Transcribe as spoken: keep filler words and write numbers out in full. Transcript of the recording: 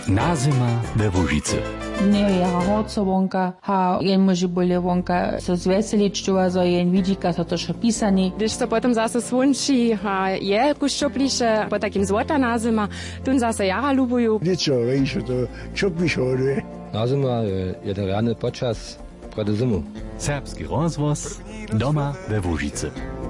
Nazima we Łužicy. Nie ja hoco wonka, ha jen może bole wonka so zveselić, čo zo jen vidika to to pisani. Když to potom zase svunčí, a je kuščopliše, po takim złota nazima, tun zase jara lubuju. Niečo, víš, to čopišo, Nazima je to rany počas pred zimu. Serbski rozvoz doma we Łužicy.